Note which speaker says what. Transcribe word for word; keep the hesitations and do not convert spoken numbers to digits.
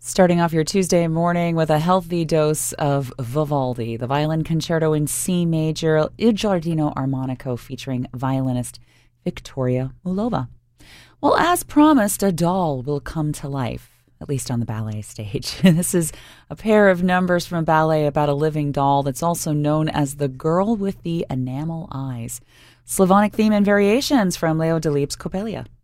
Speaker 1: Starting off your Tuesday morning with a healthy dose of Vivaldi, the Violin Concerto in C Major, Il Giardino Armonico, featuring violinist Victoria Mullova. Well, as promised, a doll will come to life, at least on the ballet stage. This is a pair of numbers from a ballet about a living doll that's also known as the Girl with the Enamel Eyes. Slavonic theme and variations from Leo Delibes' Coppelia.